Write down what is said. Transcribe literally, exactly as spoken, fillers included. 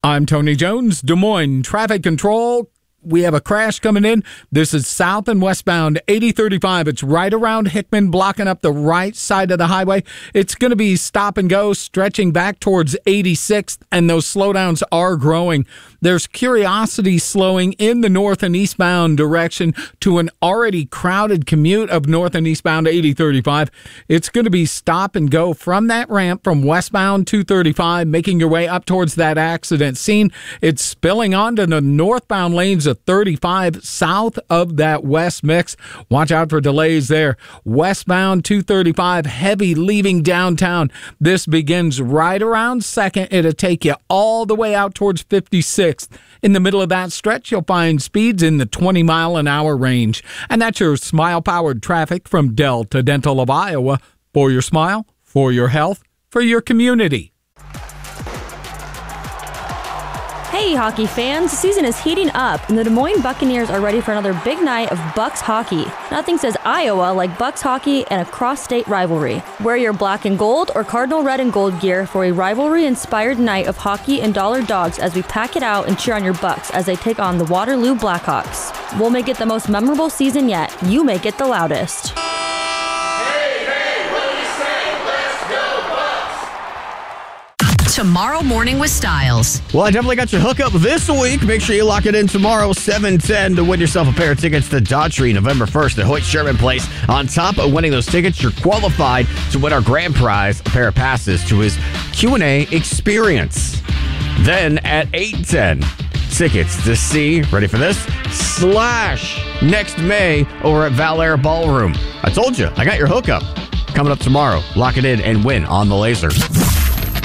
I'm Tony Jones, Des Moines Traffic Control. We have a crash coming in. This is south and westbound eighty thirty-five. It's right around Hickman, blocking up the right side of the highway. It's going to be stop and go, stretching back towards eighty-sixth, and those slowdowns are growing. There's Curiosity slowing in the north and eastbound direction to an already crowded commute of north and eastbound eighty thirty-five. It's going to be stop and go from that ramp from westbound two thirty-five, making your way up towards that accident scene. It's spilling onto the northbound lanes of thirty-five south of that west mix. Watch out for delays there. Westbound two thirty-five, heavy leaving downtown. This begins right around second. It'll take you all the way out towards fifty-sixth. In the middle of that stretch, you'll find speeds in the twenty mile an hour range. And that's your smile-powered traffic from Delta Dental of Iowa. For your smile, for your health, for your community. Hey, hockey fans, the season is heating up, and the Des Moines Buccaneers are ready for another big night of Bucs hockey. Nothing says Iowa like Bucs hockey and a cross-state rivalry. Wear your black and gold or cardinal red and gold gear for a rivalry-inspired night of hockey and dollar dogs as we pack it out and cheer on your Bucs as they take on the Waterloo Blackhawks. We'll make it the most memorable season yet. You make it the loudest. Tomorrow Morning with Styles. Well, I definitely got your hookup this week. Make sure you lock it in tomorrow, seven ten, to win yourself a pair of tickets to Daughtry November first at Hoyt Sherman Place. On top of winning those tickets, you're qualified to win our grand prize, a pair of passes to his Q and A experience. Then at eight ten, tickets to see, ready for this, Slash next May over at Valair Ballroom. I told you, I got your hookup. Coming up tomorrow. Lock it in and win on the Laser.